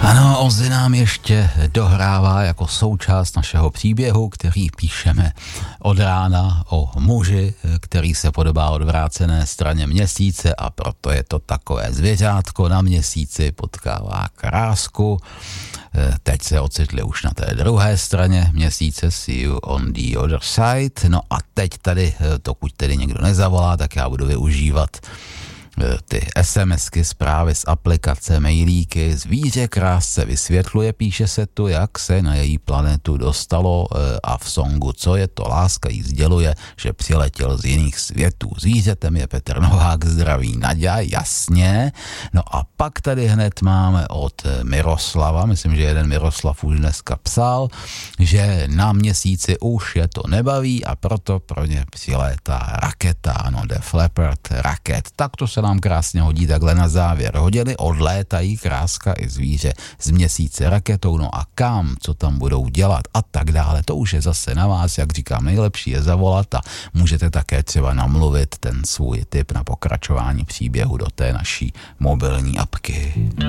Ano, Ozzy nám ještě dohrává jako součást našeho příběhu, který píšeme od rána o muži, který se podobá odvrácené straně měsíce a proto je to takové zvěřátko na měsíci, potkává krásku. Teď se ocitli už na té druhé straně měsíce, see you on the other side. No a teď tady, pokud tedy někdo nezavolá, tak já budu využívat ty SMSky, zprávy z aplikace, mailíky. Zvíře krásce vysvětluje, píše se tu, jak se na její planetu dostalo a v songu Co je to láska jí sděluje, že přiletěl z jiných světů. Zvířetem je Petr Novák, zdraví Naďa, jasně. No a pak tady hned máme od Miroslava, myslím, že jeden Miroslav už dneska psal, že na měsíci už je to nebaví a proto pro ně přilétá raketa, ano, Def Leppard, raket. Tak to se nám krásně hodí takhle na závěr. Hodili, odlétají kráska i zvíře z měsíce raketou, no a kam, co tam budou dělat a tak dále. To už je zase na vás, jak říkám, nejlepší je zavolat a můžete také třeba namluvit ten svůj tip na pokračování příběhu do té naší mobilní apky.